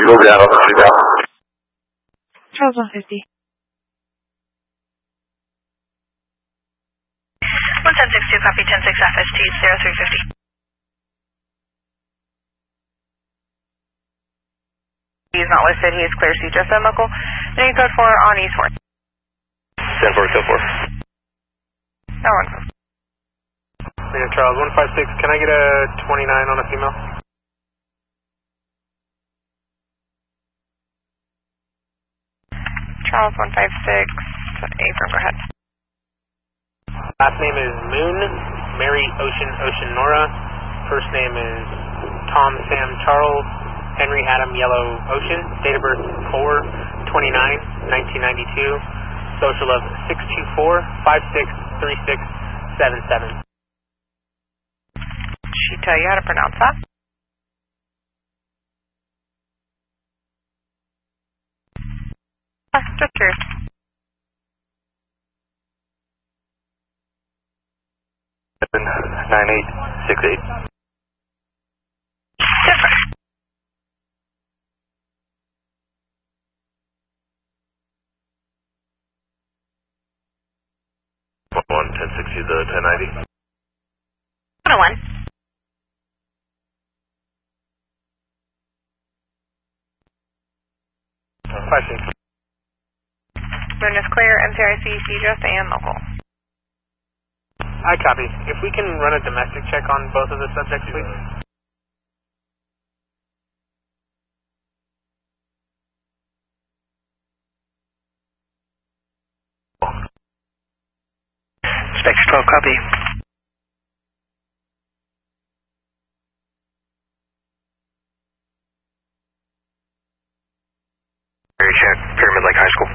Go down on the ground. Charles 150. 11062, copy 106 FST 0350. He's not listed. He is clear seat just on local. Any code 4 on East 4. 10-4, code 4. No one. Yeah, Charles 156. Can I get a 29 on a female? Charles 156. April, go ahead. Last name is Moon, Mary Ocean Nora. First name is Tom Sam Charles, Henry Adam Yellow Ocean. Date of birth 4/29/1992. Social of 624-563677. Did she tell you how to pronounce that? Just curious. Seven 9868. Different. One 1060 the 1090. 101. Question. Moon is clear. MCIC, CJust, and local. I copy. If we can run a domestic check on both of the subjects, please. Spectre 12, copy. Check, Pyramid Lake High School.